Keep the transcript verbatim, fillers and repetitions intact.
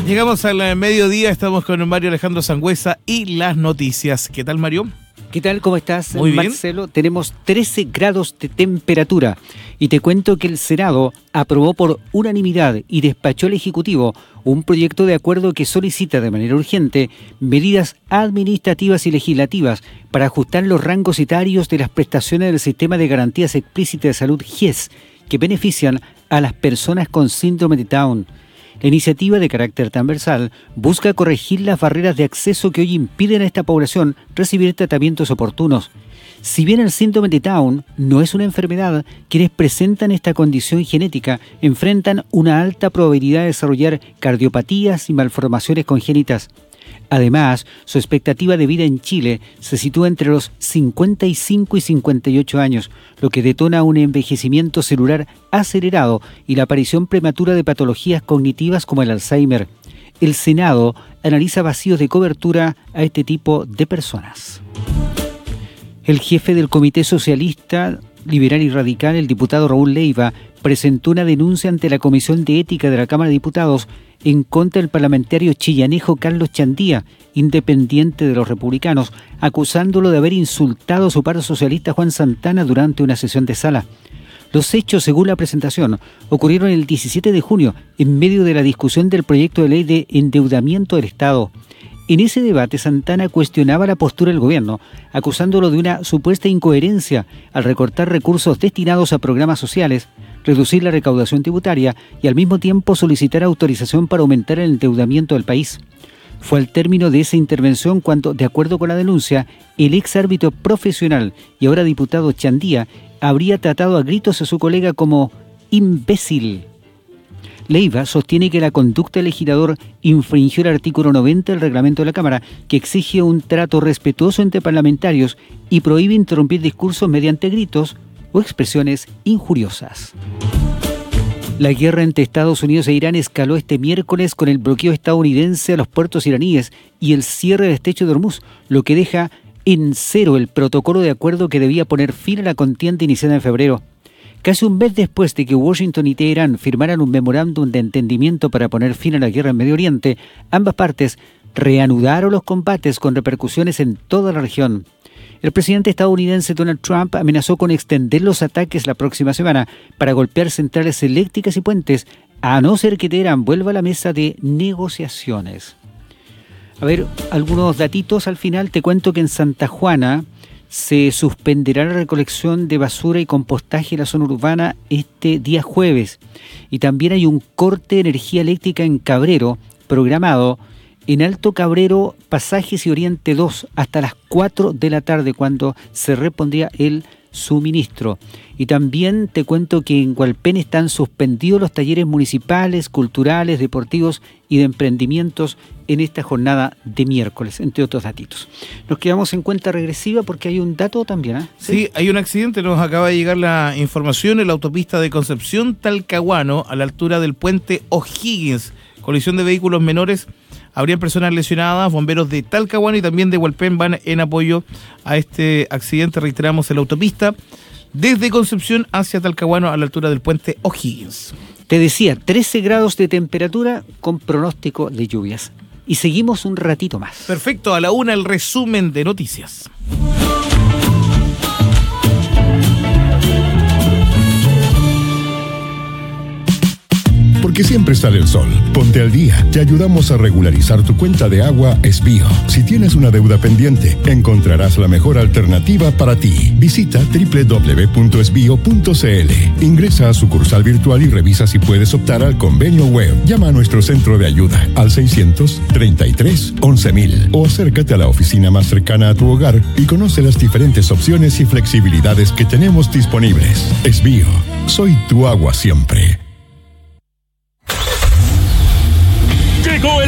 Llegamos al mediodía, estamos con Mario Alejandro Sangüesa y las noticias. ¿Qué tal, Mario? ¿Qué tal? ¿Cómo estás, Muy bien. Marcelo? Tenemos trece grados de temperatura y te cuento que el Senado aprobó por unanimidad y despachó al Ejecutivo un proyecto de acuerdo que solicita de manera urgente medidas administrativas y legislativas para ajustar los rangos etarios de las prestaciones del Sistema de Garantías Explícitas de Salud G I E S que benefician a las personas con síndrome de Down. La iniciativa de carácter transversal busca corregir las barreras de acceso que hoy impiden a esta población recibir tratamientos oportunos. Si bien el síndrome de Down no es una enfermedad, quienes presentan esta condición genética enfrentan una alta probabilidad de desarrollar cardiopatías y malformaciones congénitas. Además, su expectativa de vida en Chile se sitúa entre los cincuenta y cinco y cincuenta y ocho años, lo que detona un envejecimiento celular acelerado y la aparición prematura de patologías cognitivas como el Alzheimer. El Senado analiza vacíos de cobertura a este tipo de personas. El jefe del Comité Socialista, Liberal y Radical, el diputado Raúl Leiva, presentó una denuncia ante la Comisión de Ética de la Cámara de Diputados en contra del parlamentario chillanejo Carlos Chandía, independiente de los republicanos, acusándolo de haber insultado a su par socialista Juan Santana durante una sesión de sala. Los hechos, según la presentación, ocurrieron el diecisiete de junio, en medio de la discusión del proyecto de ley de endeudamiento del Estado. En ese debate, Santana cuestionaba la postura del gobierno, acusándolo de una supuesta incoherencia al recortar recursos destinados a programas sociales, reducir la recaudación tributaria y al mismo tiempo solicitar autorización para aumentar el endeudamiento del país. Fue al término de esa intervención cuando, de acuerdo con la denuncia, el ex árbitro profesional y ahora diputado Chandía habría tratado a gritos a su colega como imbécil. Leiva sostiene que la conducta del legislador infringió el artículo noventa del reglamento de la Cámara, que exige un trato respetuoso entre parlamentarios y prohíbe interrumpir discursos mediante gritos o expresiones injuriosas. La guerra entre Estados Unidos e Irán escaló este miércoles con el bloqueo estadounidense a los puertos iraníes y el cierre del estrecho de Hormuz, lo que deja en cero el protocolo de acuerdo que debía poner fin a la contienda iniciada en febrero. Casi un mes después de que Washington y Teherán firmaran un memorándum de entendimiento para poner fin a la guerra en Medio Oriente, ambas partes reanudaron los combates con repercusiones en toda la región. El presidente estadounidense Donald Trump amenazó con extender los ataques la próxima semana para golpear centrales eléctricas y puentes, a no ser que Teherán vuelva a la mesa de negociaciones. A ver, algunos datitos al final. Te cuento que en Santa Juana se suspenderá la recolección de basura y compostaje en la zona urbana este día jueves. Y también hay un corte de energía eléctrica en Cabrero programado en Alto Cabrero, Pasajes y Oriente dos, hasta las cuatro de la tarde, cuando se repondría el suministro. Y también te cuento que en Hualpén están suspendidos los talleres municipales, culturales, deportivos y de emprendimientos en esta jornada de miércoles, entre otros datitos. Nos quedamos en cuenta regresiva porque hay un dato también, ¿eh? Sí, sí, hay un accidente, nos acaba de llegar la información en la autopista de Concepción Talcahuano, a la altura del puente O'Higgins. Colisión de vehículos menores. Habrían personas lesionadas, bomberos de Talcahuano y también de Hualpén van en apoyo a este accidente, reiteramos, en la autopista desde Concepción hacia Talcahuano a la altura del puente O'Higgins. Te decía, trece grados de temperatura con pronóstico de lluvias. Y seguimos un ratito más. Perfecto, a la una el resumen de noticias. Porque siempre sale el sol. Ponte al día. Te ayudamos a regularizar tu cuenta de agua Esbío. Si tienes una deuda pendiente, encontrarás la mejor alternativa para ti. Visita doble u doble u doble u punto esbío punto c l. Ingresa a sucursal virtual y revisa si puedes optar al convenio web. Llama a nuestro centro de ayuda al seiscientos treinta y tres once mil o acércate a la oficina más cercana a tu hogar y conoce las diferentes opciones y flexibilidades que tenemos disponibles. Esbío. Soy tu agua siempre. Llegó el